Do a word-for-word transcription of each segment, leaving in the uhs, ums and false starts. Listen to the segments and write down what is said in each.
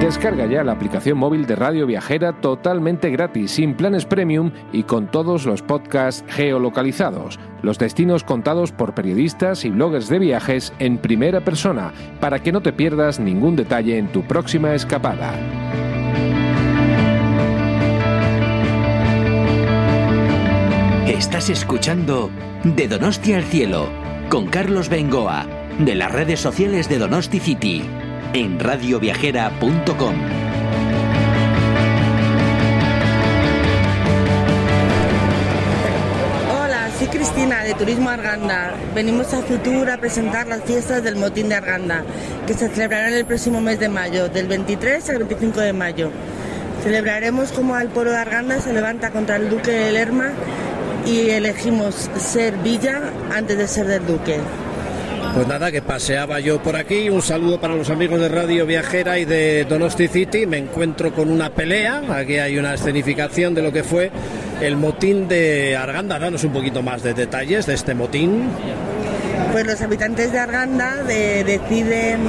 Descarga ya la aplicación móvil de Radio Viajera totalmente gratis, sin planes premium y con todos los podcasts geolocalizados, los destinos contados por periodistas y bloggers de viajes en primera persona, para que no te pierdas ningún detalle en tu próxima escapada. Estás escuchando De Donosti al Cielo, con Carlos Bengoa, de las redes sociales de Donosti City, en radio viajera punto com. Hola, soy Cristina de Turismo Arganda. Venimos a Fitur a presentar las fiestas del Motín de Arganda, que se celebrarán el próximo mes de mayo, del veintitrés al veinticinco de mayo. Celebraremos cómo el pueblo de Arganda se levanta contra el duque de Lerma y elegimos ser villa antes de ser del duque. Pues nada, que paseaba yo por aquí. Un saludo para los amigos de Radio Viajera y de Donosti City. Me encuentro con una pelea. Aquí hay una escenificación de lo que fue el motín de Arganda. Danos un poquito más de detalles de este motín. Pues los habitantes de Arganda de, deciden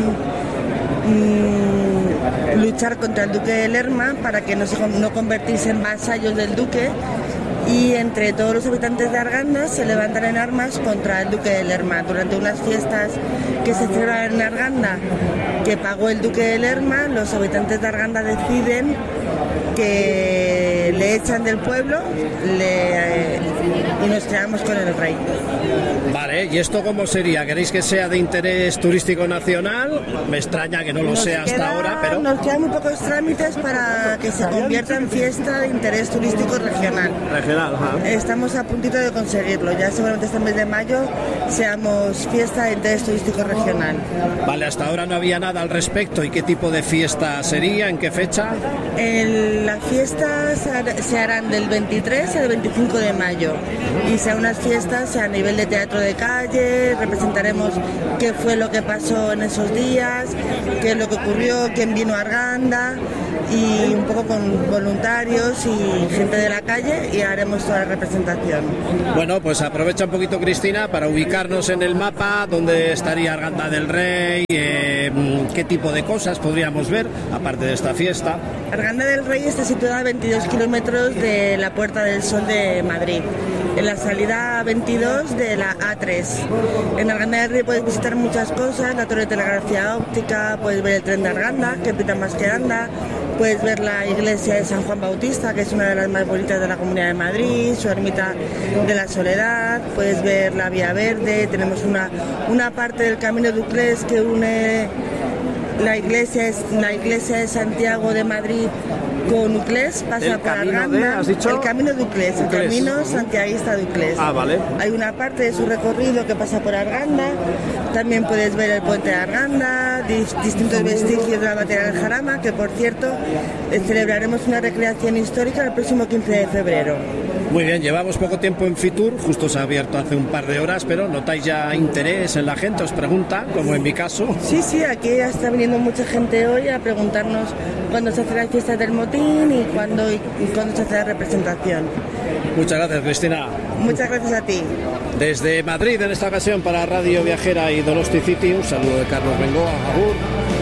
mmm, luchar contra el duque de Lerma para que no, se, no convertirse en vasallos del duque. Y entre todos los habitantes de Arganda se levantan en armas contra el duque de Lerma. Durante unas fiestas que se celebran en Arganda, que pagó el duque de Lerma, los habitantes de Arganda deciden que le echan del pueblo le, eh, y nos quedamos con el rey. Vale, ¿y esto cómo sería? ¿Queréis que sea de interés turístico nacional? Me extraña que no lo nos sea hasta queda, ahora, pero... Nos quedan muy pocos trámites para que se convierta en fiesta de interés turístico regional. Regional, ajá. Estamos a puntito de conseguirlo. Ya seguramente este mes de mayo seamos fiesta de interés turístico regional. Vale, hasta ahora no había nada al respecto. ¿Y qué tipo de fiesta sería? ¿En qué fecha? El, las fiestas se harán del veintitrés al veinticinco de mayo y serán unas fiestas a nivel de teatro de calle. Representaremos qué fue lo que pasó en esos días, qué es lo que ocurrió, quién vino a Arganda, y un poco con voluntarios y gente de la calle, y haremos toda la representación. Bueno, pues aprovecha un poquito, Cristina, para ubicarnos en el mapa dónde estaría Arganda del Rey, eh, qué tipo de cosas podríamos ver aparte de esta fiesta. Arganda del Rey está situada a veintidós kilómetros de la Puerta del Sol de Madrid, en la salida veintidós de la A tres. En Arganda del Rey puedes visitar muchas cosas: la torre de telegrafía óptica, puedes ver el tren de Arganda, que pita más que anda, puedes ver la iglesia de San Juan Bautista, que es una de las más bonitas de la Comunidad de Madrid, su ermita de la Soledad, puedes ver la Vía Verde. Tenemos una, una parte del Camino de Uclés que une la iglesia, es, la iglesia de Santiago de Madrid con Uclés, pasa por Arganda. ¿Has dicho? El camino de Uclés, el Uclés. Camino santiaguista de Uclés. Ah, vale. Hay una parte de su recorrido que pasa por Arganda. También puedes ver el puente de Arganda, dis, distintos vestigios de la batalla del Jarama, que por cierto eh, celebraremos una recreación histórica el próximo quince de febrero. Muy bien, llevamos poco tiempo en Fitur, justo se ha abierto hace un par de horas, pero ¿notáis ya interés en la gente? ¿Os pregunta, como en mi caso? Sí, sí, aquí está viniendo mucha gente hoy a preguntarnos cuándo se hace la fiesta del motín y cuándo, y cuándo se hace la representación. Muchas gracias, Cristina. Muchas gracias a ti. Desde Madrid, en esta ocasión, para Radio Viajera y Donosti City, un saludo de Carlos Bengoa. Agur.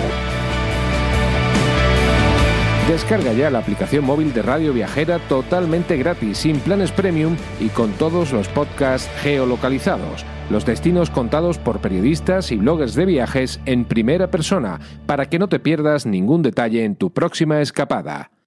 Descarga ya la aplicación móvil de Radio Viajera totalmente gratis, sin planes premium y con todos los podcasts geolocalizados, los destinos contados por periodistas y bloggers de viajes en primera persona, para que no te pierdas ningún detalle en tu próxima escapada.